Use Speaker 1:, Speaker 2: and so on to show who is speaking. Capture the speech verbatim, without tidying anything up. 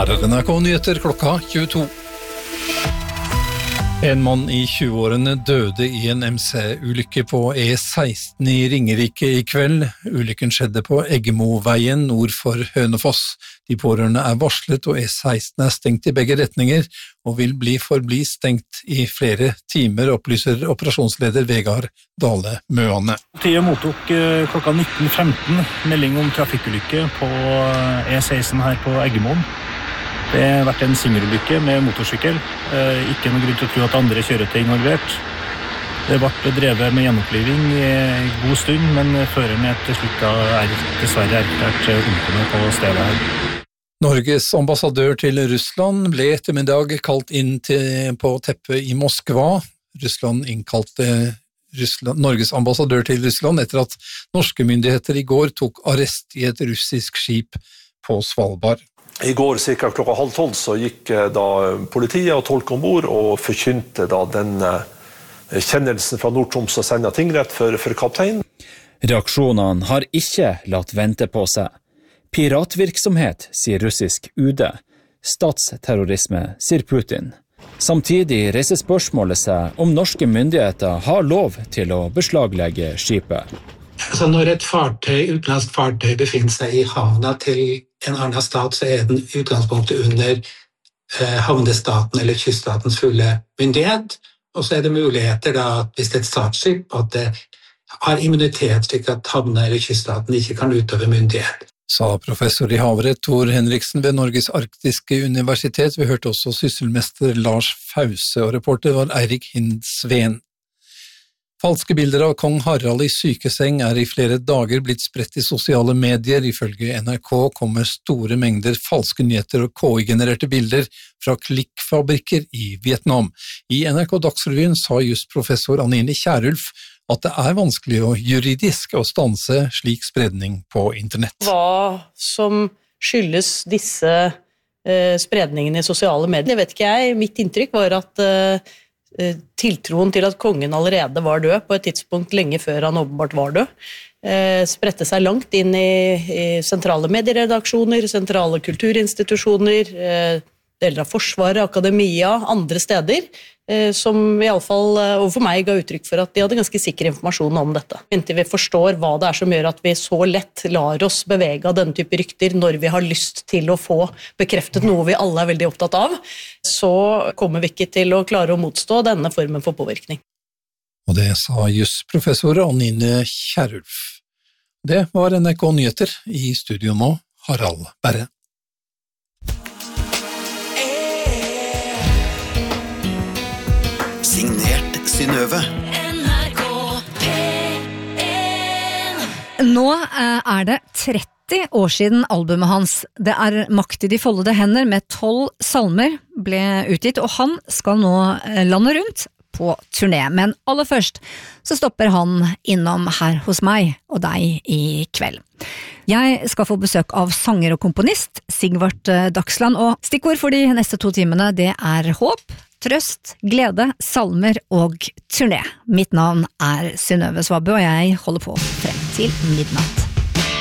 Speaker 1: Her er N R K Nyheter klokka tjueto. En mann i tjueårene døde i en M C-ulykke på E seksten i Ringerike i kveld. Ulykken skjedde på Eggemoveien nord for Hønefoss. De pårørende er varslet, og E seksten er stengt i begge retninger, og vil bli forbli stengt i flere timer, opplyser operasjonsleder Vegard Dale Møane.
Speaker 2: Politiet mottok klokka nitten femten melding om trafikkulykke på E seksten her på Eggemoen. Det har vært en singelulykke med motorsykkel. Ikke noen grunn til å tro at andre kjøretøy er involvert. Det ble drevet med gjenoppliving i en god stund, men føreren til slutt er dessverre erklært omkommet på stedet her.
Speaker 1: Norges ambassadør til Russland ble ettermiddag kalt inn til, på teppet i Moskva. Russland innkalte Russland, Norges ambassadør til Russland etter at norske myndigheter i går tok arrest i et russisk skip på Svalbard.
Speaker 3: I går cirka klokka halv tolv så gikk da politiet og tolk ombord og forkynte da den kjennelsen fra Nord-Troms og Senja tingrett for, for kaptein.
Speaker 4: Reaksjonene har ikke latt vente på seg. Piratvirksomhet, sier russisk U D. Statsterrorisme, sier Putin. Samtidig reiser spørsmålet seg om norske myndigheter har lov til å beslaglegge skipet.
Speaker 5: Altså når et fartøy, utenlandsk fartøy befinner seg i havna til en annen stat, så er den utgangspunktet under eh, havnestaten eller kyststatens fulle myndighet. Og så er det muligheter da, hvis det er et statsskip, at det har immunitet slik at havna eller kyststaten ikke kan utøve myndighet.
Speaker 1: Sa professor i havrett Tor Henriksen ved Norges Arktiske Universitet. Vi hørte også sysselmester Lars Fause, og reporter var Eirik Hindsveen. Falske bilder av kong Harald i sykeseng er i flere dager blitt spredt i sosiale medier. Ifølge N R K kommer store mengder falske nyheter og K I-genererte bilder fra klikkfabrikker i Vietnam. I N R K Dagsrevyen sa just professor Anine Kjærulf at det er vanskelig og juridisk å stanse slik spredning på internett.
Speaker 6: Hva som skyldes disse eh, spredningene i sosiale medier, vet ikke jeg. Mitt inntrykk var at eh, tiltroen til at kongen allerede var død på et tidspunkt lenge før han åpenbart var død, eh, spredte seg langt inn i, i sentrale medieredaksjoner, sentrale kulturinstitusjoner, eh, deler av forsvaret, akademia, andre steder, eh, som i alle fall eh, overfor meg ga uttrykk for at de hadde ganske sikker informasjon om dette. Inntil vi forstår hva det er som gjør at vi så lett lar oss bevege av denne type rykter når vi har lyst til å få bekreftet noe vi alle er veldig opptatt av, så kommer vi ikke til å klare å motstå denne formen for påvirkning.
Speaker 1: Og det sa jusprofessor Anine Kjærulf. Det var N R K Nyheter. I studio nå, Harald Berre.
Speaker 7: Signert Synnøve.
Speaker 8: N R K P en.
Speaker 9: Nå er det tretti år siden albumet hans. Det er Makt i de foldede hender med tolv salmer ble utgitt, og han skal nå lande rundt på turné. Men aller først så stopper han innom her hos meg og deg i kveld. Jeg skal få besøk av sanger og komponist Sigvart Dagsland, og stikkord for de neste to timene det er håp, trøst, glede, salmer og turné. Mitt navn er Synnøve Svabø, og jeg holder på frem til midnatt.